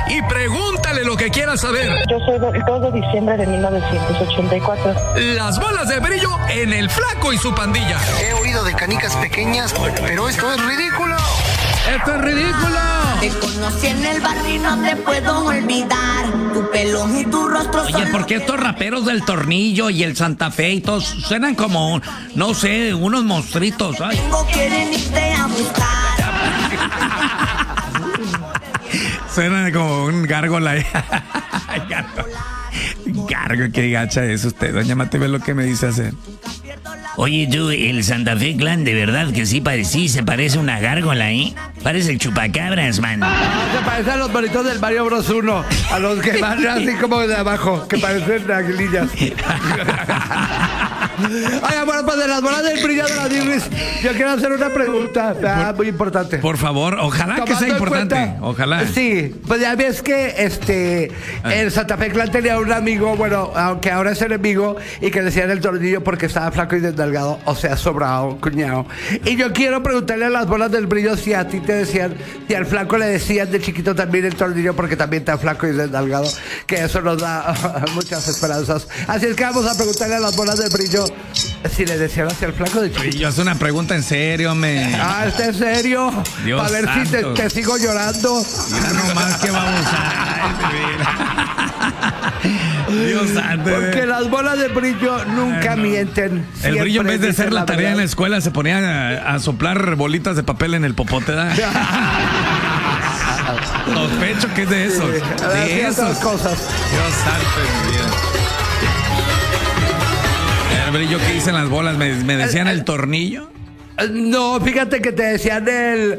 y pregúntale lo que quieras saber. Yo soy del 2 de diciembre de 1984. Las bolas de brillo en El Flaco y su pandilla. He oído de canicas pequeñas, pero esto es ridículo. ¡Esto es ridículo! Te conocí en el barrio y no te puedo olvidar. Tu pelo y tu rostro. Oye, ¿por qué estos raperos del Tornillo y el Santa Fe y todos suenan como, no sé, unos monstruitos? Ay. Quieren irte a buscar. Suena como un gárgola. Gárgola, qué gacha es usted. Doña Mate, ve lo que me dice hacer. Oye, tú, el Santa Fe Clan, de verdad que sí se parece una gárgola, ¿eh? Parece el chupacabras, man. Se parece a los bonitos del Mario Bros 1, a los que van así como de abajo, que parecen aguilillas. Oiga, bueno, pues de las bolas del brillo de la Dirris, yo quiero hacer una pregunta muy importante. Por favor, ojalá que sea importante. Ojalá. Sí, pues ya ves que el Santa Fe Clan tenía un amigo, bueno, aunque ahora es enemigo, y que le decían el Tornillo porque estaba flaco y desdelgado, o sea, sobrado, cuñado. Y yo quiero preguntarle a las bolas del brillo si a ti te decían, si al flaco le decían de chiquito también el Tornillo porque también está flaco y desdelgado, que eso nos da muchas esperanzas. Así es que vamos a preguntarle a las bolas del brillo si le decían hacia el flaco de chiquito. Yo hace una pregunta en serio, ¿está en serio? Dios a ver santo. si te sigo llorando. Mira nomás que vamos Dios santo. Porque las bolas de brillo nunca mienten. El brillo, en vez de hacer la tarea verdad en la escuela, se ponía a soplar bolitas de papel en el popote, ¿da? Sospecho que es de esos. De esas cosas. Dios santo de mi vida. El brillo, ¿qué dicen las bolas? ¿Me decían el tornillo? No, fíjate que te decían el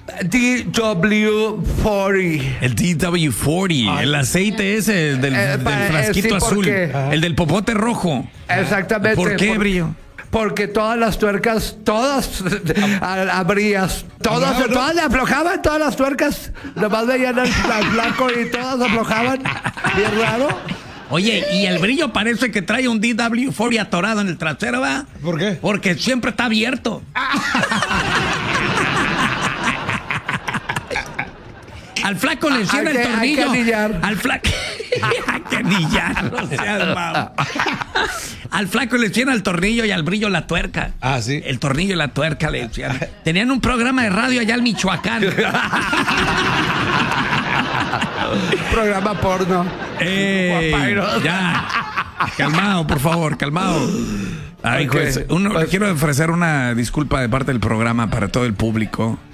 DW40. El DW40, el aceite ese del frasquito sí, azul. porque... El del popote rojo. Exactamente. ¿Por qué, brillo? Porque todas las tuercas, todas abrías, todas le aflojaban, todas las tuercas, nomás veían al flaco y todas aflojaban. Bien raro. Oye, y el brillo parece que trae un DW40 atorado en el trasero, ¿va? ¿Por qué? Porque siempre está abierto. Al flaco le enciende el tornillo. Al flaco. Hay que anillar, no seas mamá. Al flaco le enciende el tornillo y al brillo la tuerca. Ah, sí. El tornillo y la tuerca le decían. Tenían un programa de radio allá en Michoacán. Programa porno. Ya. Calmado, por favor, calmado. Ay, pues, quiero ofrecer una disculpa de parte del programa para todo el público.